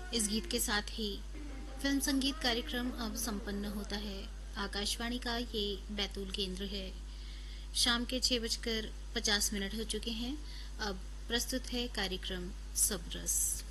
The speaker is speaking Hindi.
इस गीत के साथ ही फिल्म संगीत कार्यक्रम अब संपन्न होता है। आकाशवाणी का ये बैतूल केंद्र है। शाम के 6:50 हो चुके हैं। अब प्रस्तुत है कार्यक्रम सबरस।